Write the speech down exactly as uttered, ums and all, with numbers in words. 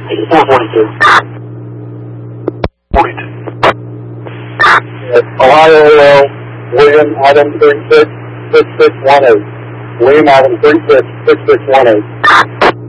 four forty-two. forty-two. Ohio, uh, William, item three six six six one eight. William, item three six six six one eight.